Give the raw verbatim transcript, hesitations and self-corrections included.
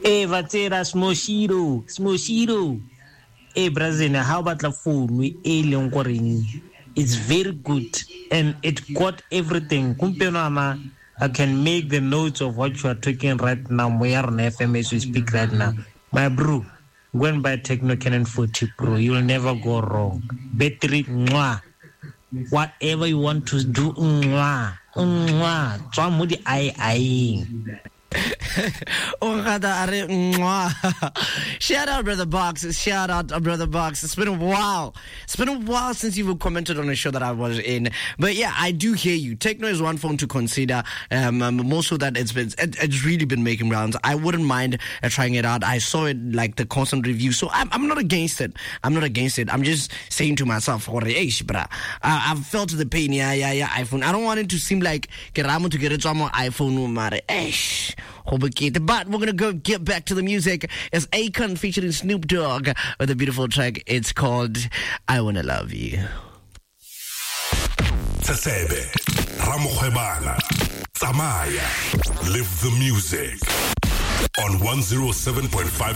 Eh, vatera smoshiro, smoshiro. Eh, Brazil, how about the phone? We alien quarrying. It's very good and it got everything. Kumpenama, I can make the notes of what you are talking right now. We are on F M as we speak right now. My bro, go and buy Techno Canon forty Pro. You'll never go wrong. Battery, mwah. Whatever you want to do, mwah, mwah. Twamudi ai ai. Shout out, Brother Box. Shout out, Brother Box. It's been a while. It's been a while since you've commented on a show that I was in. But yeah, I do hear you. Techno is one phone to consider. Um, um, more so that it's been, it, it's really been making rounds. I wouldn't mind uh, trying it out. I saw it like the constant review. So I'm, I'm not against it. I'm not against it. I'm just saying to myself, I, I've felt the pain. Yeah, yeah, yeah, iPhone. I don't want it to seem like Keramo to get it on my iPhone. But we're gonna go get back to the music. It's Akon featuring Snoop Dogg with a beautiful track. It's called I Wanna Love You. Tsebe, Ramokhwebana, Tsamaya, live the music on one oh seven point five